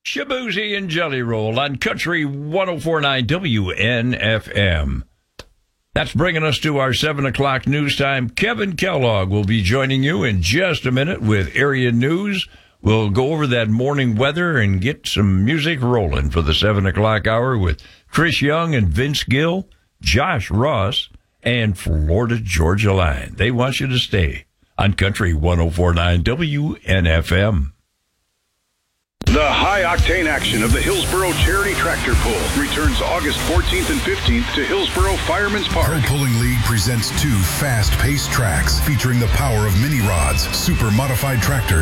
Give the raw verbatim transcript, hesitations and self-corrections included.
Shabuzi and Jelly Roll on Country one oh four point nine W N F M. That's bringing us to our seven o'clock news time. Kevin Kellogg will be joining you in just a minute with area news. We'll go over that morning weather and get some music rolling for the seven o'clock hour with Chris Young and Vince Gill, Josh Ross, and Florida Georgia Line. They want you to stay on Country one oh four point nine W N F M. The high-octane action of the Hillsboro Charity Tractor Pull returns August fourteenth and fifteenth to Hillsboro Fireman's Park. Pro Pulling League presents two fast-paced tracks featuring the power of mini rods, super modified tractors,